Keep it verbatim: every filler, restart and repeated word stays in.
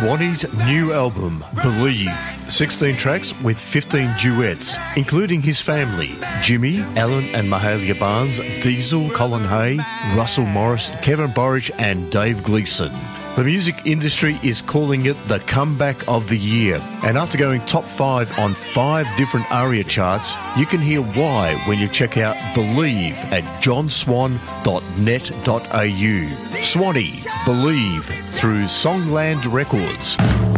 Swanee's new album, Believe. sixteen tracks with fifteen duets, including his family, Jimmy, Alan and Mahalia Barnes, Diesel, Colin Hay, Russell Morris, Kevin Borich and Dave Gleeson. The music industry is calling it the comeback of the year. And after going top five on five different ARIA charts, you can hear why when you check out Believe at john swan dot net dot a u. Swanee, Believe, through Songland Records.